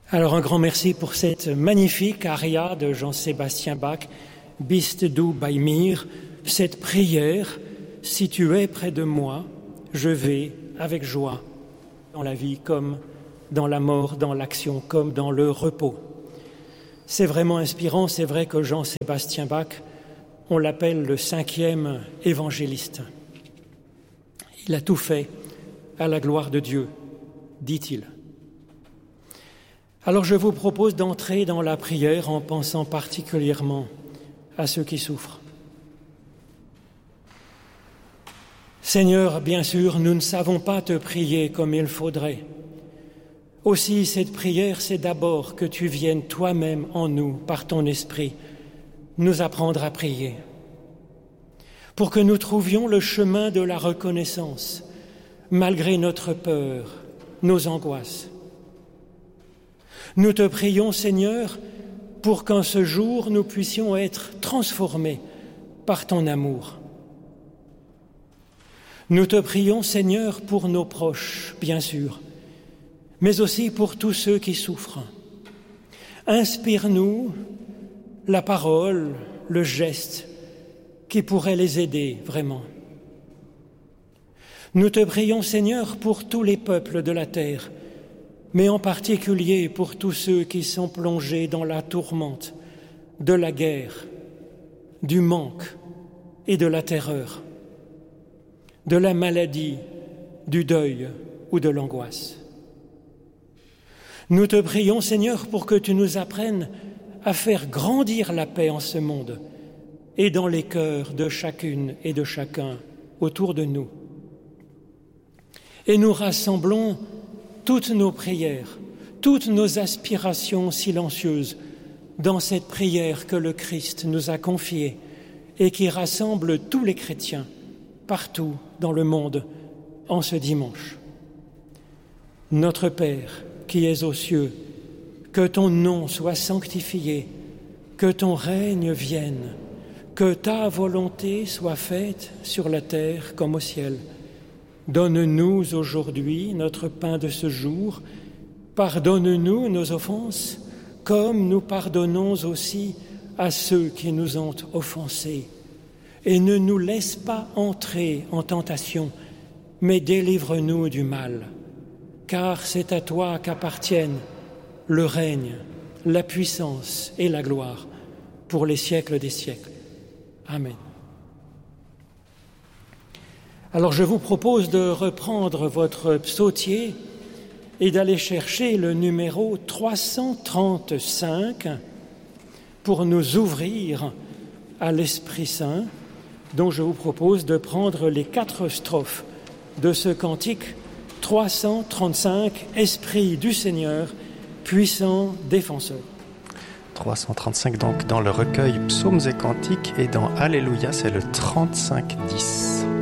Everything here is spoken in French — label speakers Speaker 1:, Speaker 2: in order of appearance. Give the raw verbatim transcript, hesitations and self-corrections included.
Speaker 1: Alors un grand merci pour cette magnifique aria de Jean-Sébastien Bach, Bist du bei mir, cette prière, si tu es près de moi, je vais avec joie dans la vie comme dans la mort, dans l'action comme dans le repos. C'est vraiment inspirant, c'est vrai que Jean-Sébastien Bach, on l'appelle le cinquième évangéliste. Il a tout fait à la gloire de Dieu, dit-il. Alors je vous propose d'entrer dans la prière en pensant particulièrement à ceux qui souffrent. Seigneur, bien sûr, nous ne savons pas te prier comme il faudrait. Aussi, cette prière, c'est d'abord que tu viennes toi-même en nous, par ton esprit, nous apprendre à prier, pour que nous trouvions le chemin de la reconnaissance, malgré notre peur, nos angoisses. Nous te prions, Seigneur, pour qu'en ce jour, nous puissions être transformés par ton amour. Nous te prions, Seigneur, pour nos proches, bien sûr, mais aussi pour tous ceux qui souffrent. Inspire-nous la parole, le geste qui pourrait les aider vraiment. Nous te prions, Seigneur, pour tous les peuples de la terre, mais en particulier pour tous ceux qui sont plongés dans la tourmente de la guerre, du manque et de la terreur, de la maladie, du deuil ou de l'angoisse. Nous te prions, Seigneur, pour que tu nous apprennes à faire grandir la paix en ce monde et dans les cœurs de chacune et de chacun autour de nous. Et nous rassemblons toutes nos prières, toutes nos aspirations silencieuses dans cette prière que le Christ nous a confiée et qui rassemble tous les chrétiens partout dans le monde en ce dimanche. Notre Père, qui es aux cieux, que ton nom soit sanctifié, que ton règne vienne, que ta volonté soit faite sur la terre comme au ciel. Donne-nous aujourd'hui notre pain de ce jour. Pardonne-nous nos offenses, comme nous pardonnons aussi à ceux qui nous ont offensés. Et ne nous laisse pas entrer en tentation, mais délivre-nous du mal. Car c'est à toi qu'appartiennent le règne, la puissance et la gloire pour les siècles des siècles. Amen. Alors je vous propose de reprendre votre psautier et d'aller chercher le numéro trois cent trente-cinq pour nous ouvrir à l'Esprit Saint, dont je vous propose de prendre les quatre strophes de ce cantique trois cent trente-cinq, Esprit du Seigneur, puissant défenseur.
Speaker 2: trois cent trente-cinq donc dans le recueil Psaumes et Cantiques et dans Alléluia, c'est le trente-cinq dix.